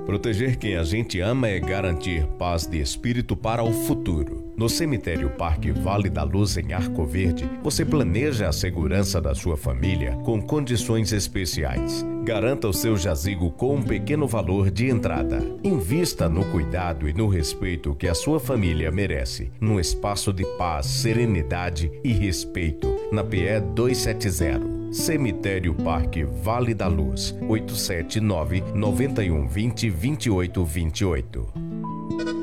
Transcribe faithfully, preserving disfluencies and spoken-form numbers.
Proteger quem a gente ama é garantir paz de espírito para o futuro. No Cemitério Parque Vale da Luz, em Arco Verde, você planeja a segurança da sua família com condições especiais. Garanta o seu jazigo com um pequeno valor de entrada. Invista no cuidado e no respeito que a sua família merece, num espaço de paz, serenidade e respeito, na P E duzentos e setenta. Cemitério Parque Vale da Luz, oito sete nove, nove um dois zero, dois oito dois oito.